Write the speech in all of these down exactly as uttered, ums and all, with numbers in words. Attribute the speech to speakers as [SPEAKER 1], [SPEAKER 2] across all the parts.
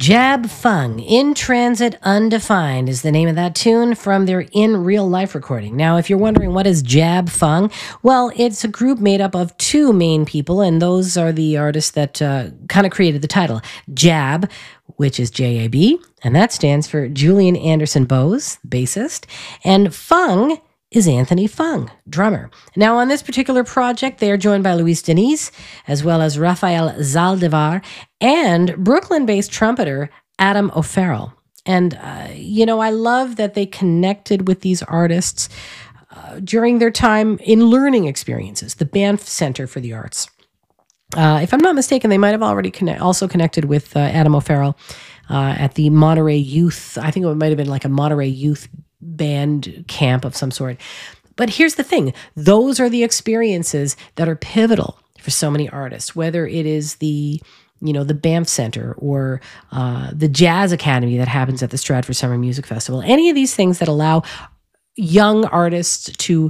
[SPEAKER 1] Jab Fung, In Transit Undefined, is the name of that tune from their In Real Life recording. Now, if you're wondering what is Jab Fung, well, it's a group made up of two main people, and those are the artists that uh, kind of created the title. Jab, which is J A B, and that stands for Julian Anderson Bose, bassist, and Fung is Anthony Fung, drummer. Now, on this particular project, they are joined by Luis Diniz, as well as Rafael Zaldivar, and Brooklyn-based trumpeter Adam O'Farrell. And, uh, you know, I love that they connected with these artists uh, during their time in learning experiences, the Banff Center for the Arts. Uh, if I'm not mistaken, they might have already connect- also connected with uh, Adam O'Farrell uh, at the Monterey Youth, I think it might have been like a Monterey Youth band camp of some sort. But here's the thing. Those are the experiences that are pivotal for so many artists, whether it is the, you know, the Banff Center or uh, the Jazz Academy that happens at the Stratford Summer Music Festival. Any of these things that allow young artists to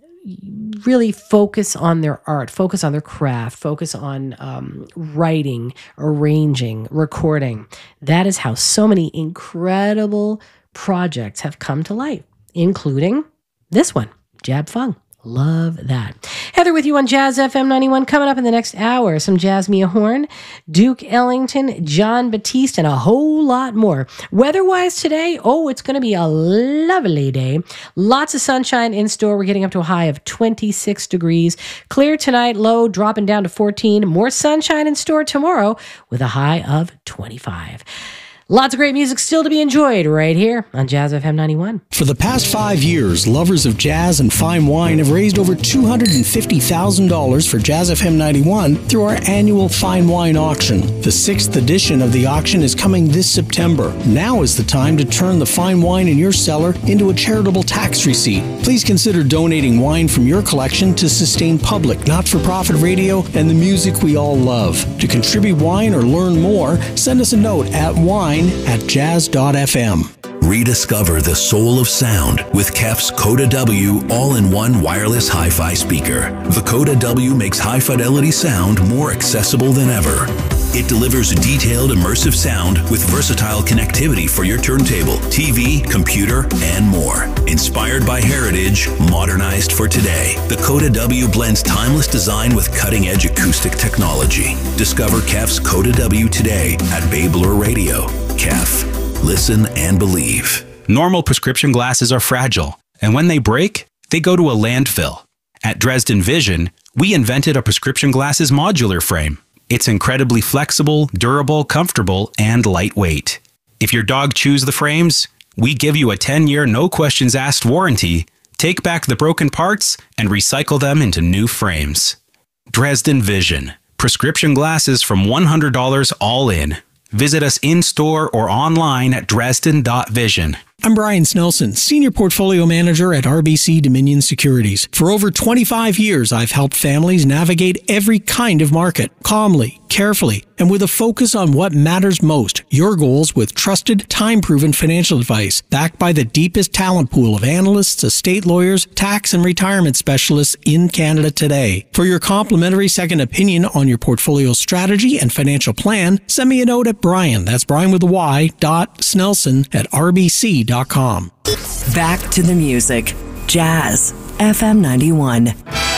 [SPEAKER 1] really focus on their art, focus on their craft, focus on um, writing, arranging, recording. That is how so many incredible projects have come to light, including this one, Jab Fung. Love that. Heather with you on Jazz F M ninety-one. Coming up in the next hour, some Jasmine Horn, Duke Ellington, John Batiste, and a whole lot more. Weather-wise today, oh, it's going to be a lovely day. Lots of sunshine in store. We're getting up to a high of twenty-six degrees. Clear tonight, low dropping down to fourteen. More sunshine in store tomorrow with a high of twenty-five. Lots of great music still to be enjoyed right here on Jazz F M ninety-one.
[SPEAKER 2] For the past five years, lovers of jazz and fine wine have raised over two hundred fifty thousand dollars for Jazz F M ninety-one through our annual fine wine auction. The sixth edition of the auction is coming this September. Now is the time to turn the fine wine in your cellar into a charitable tax receipt. Please consider donating wine from your collection to sustain public, not-for-profit radio and the music we all love. To contribute wine or learn more, send us a note at wine at jazz dot f m.
[SPEAKER 3] Rediscover the soul of sound with Kef's Coda W all-in-one wireless hi-fi speaker. The Coda W makes high-fidelity sound more accessible than ever. It delivers detailed, immersive sound with versatile connectivity for your turntable, T V, computer, and more. Inspired by heritage, modernized for today, the Coda W blends timeless design with cutting-edge acoustic technology. Discover Kef's Coda W today at Babler Radio. Kef. Listen and believe.
[SPEAKER 4] Normal prescription glasses are fragile, and when they break, they go to a landfill. At Dresden Vision, we invented a prescription glasses modular frame. It's incredibly flexible, durable, comfortable, and lightweight. If your dog chews the frames, we give you a ten-year no-questions-asked warranty, take back the broken parts, and recycle them into new frames. Dresden Vision. Prescription glasses from one hundred dollars all in. Visit us in-store or online at dresden dot vision.
[SPEAKER 2] I'm Brian Snelson, Senior Portfolio Manager at R B C Dominion Securities. For over twenty-five years, I've helped families navigate every kind of market, calmly, carefully, and with a focus on what matters most, your goals with trusted, time-proven financial advice, backed by the deepest talent pool of analysts, estate lawyers, tax and retirement specialists in Canada today. For your complimentary second opinion on your portfolio strategy and financial plan, send me a note at Brian, that's Brian with a Y, dot Snelson at R B C dot com.
[SPEAKER 5] Back to the music. Jazz F M ninety-one.